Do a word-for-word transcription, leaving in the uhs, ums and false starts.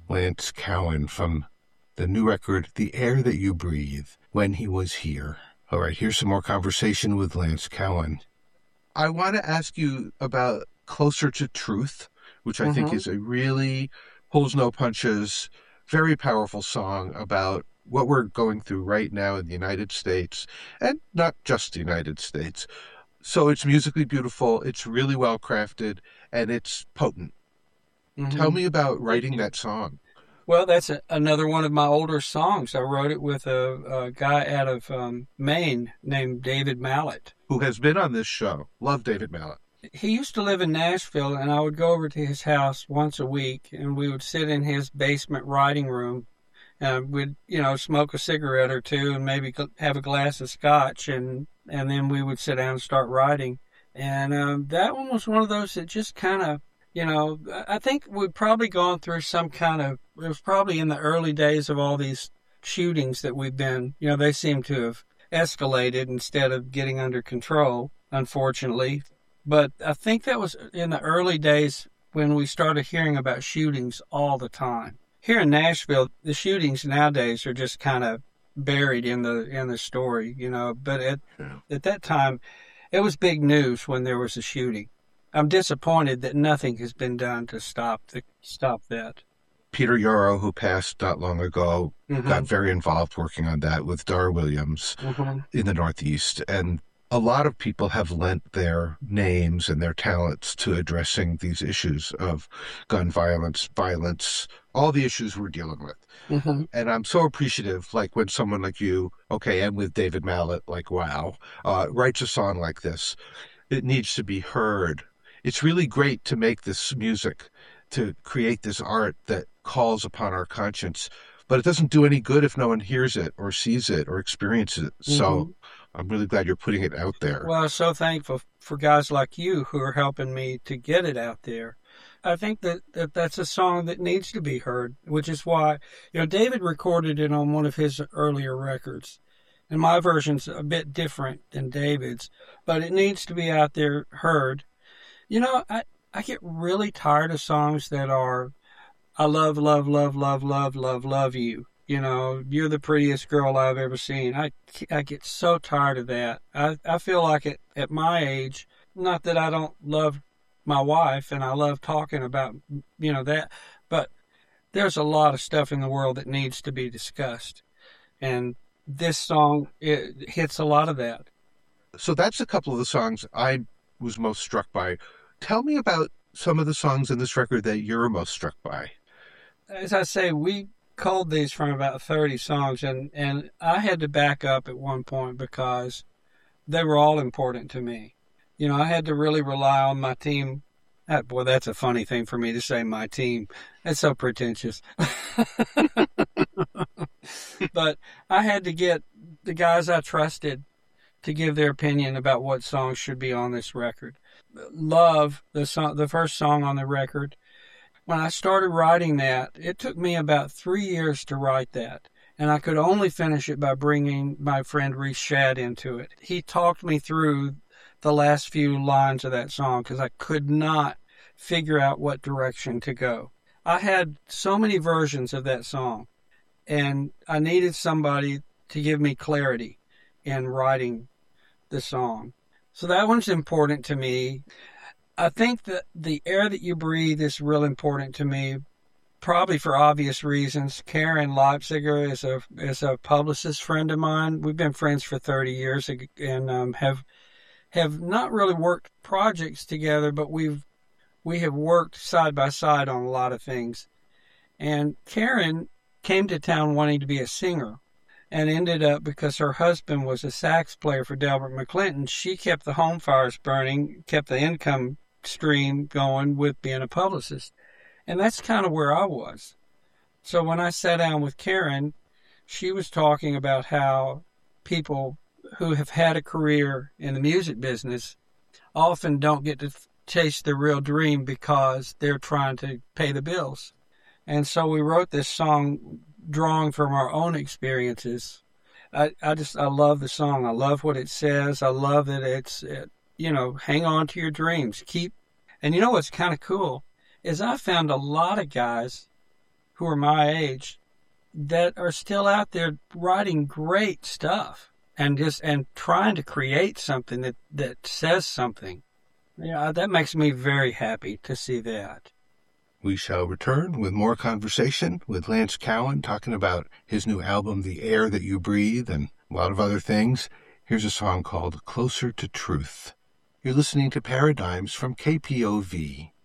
Lance Cowan from the new record, The Air That You Breathe, When He Was Here. All right, here's some more conversation with Lance Cowan. I want to ask you about Closer to Truth, which I mm-hmm. think is a really pulls no punches, very powerful song about what we're going through right now in the United States, and not just the United States. So it's musically beautiful, it's really well crafted, and it's potent. Mm-hmm. Tell me about writing that song. Well, that's a, another one of my older songs. I wrote it with a, a guy out of um, Maine named David Mallet. Who has been on this show. Love David Mallet. He used to live in Nashville, and I would go over to his house once a week, and we would sit in his basement writing room. And we'd, you know, smoke a cigarette or two and maybe have a glass of scotch, and, and then we would sit down and start writing. And um, that one was one of those that just kind of, you know, I think we'd probably gone through some kind of, it was probably in the early days of all these shootings that we've been, you know, they seem to have escalated instead of getting under control, unfortunately. But I think that was in the early days when we started hearing about shootings all the time. Here in Nashville, the shootings nowadays are just kind of buried in the in the story, you know. But at yeah. at that time, it was big news when there was a shooting. I'm disappointed that nothing has been done to stop the stop that. Peter Yarrow, who passed not long ago, mm-hmm. got very involved working on that with Dar Williams mm-hmm. in the Northeast, and a lot of people have lent their names and their talents to addressing these issues of gun violence, violence, all the issues we're dealing with. Mm-hmm. And I'm so appreciative, like when someone like you, okay, and with David Mallet, like, wow, uh, writes a song like this. It needs to be heard. It's really great to make this music, to create this art that calls upon our conscience, but it doesn't do any good if no one hears it or sees it or experiences it. Mm-hmm. So I'm really glad you're putting it out there. Well, I'm so thankful for guys like you who are helping me to get it out there. I think that, that that's a song that needs to be heard, which is why, you know, David recorded it on one of his earlier records. And my version's a bit different than David's, but it needs to be out there heard. You know, I, I get really tired of songs that are, I love, love, love, love, love, love, love you. You know, you're the prettiest girl I've ever seen. I, I get so tired of that. I, I feel like it, at my age, not that I don't love my wife and I love talking about, you know, that, but there's a lot of stuff in the world that needs to be discussed. And this song, it hits a lot of that. So that's a couple of the songs I was most struck by. Tell me about some of the songs in this record that you're most struck by. As I say, we culled these from about thirty songs, and, and I had to back up at one point because they were all important to me. You know, I had to really rely on my team. Ah, boy, that's a funny thing for me to say, my team. That's so pretentious. But I had to get the guys I trusted to give their opinion about what songs should be on this record. Love, the song, the first song on the record, when I started writing that, it took me about three years to write that. And I could only finish it by bringing my friend Reese Shad into it. He talked me through the last few lines of that song because I could not figure out what direction to go. I had so many versions of that song, and I needed somebody to give me clarity in writing the song. So that one's important to me. I think that The Air That You Breathe is real important to me, probably for obvious reasons. Karen Leipziger is a is a publicist friend of mine. We've been friends for thirty years and um, have have not really worked projects together, but we've we have worked side by side on a lot of things. And Karen came to town wanting to be a singer, and ended up, because her husband was a sax player for Delbert McClinton, she kept the home fires burning, kept the income stream going with being a publicist. And that's kind of where I was. So when I sat down with Karen, she was talking about how people who have had a career in the music business often don't get to chase their real dream because they're trying to pay the bills. And so we wrote this song drawing from our own experiences. I, I just, I love the song. I love what it says. I love that it's, it, you know, hang on to your dreams. Keep, and you know what's kind of cool is I found a lot of guys who are my age that are still out there writing great stuff and just and trying to create something that, that says something. Yeah, that makes me very happy to see that. We shall return with more conversation with Lance Cowan talking about his new album, The Air That You Breathe, and a lot of other things. Here's a song called Closer to Truth. You're listening to Paradigms from K P O V.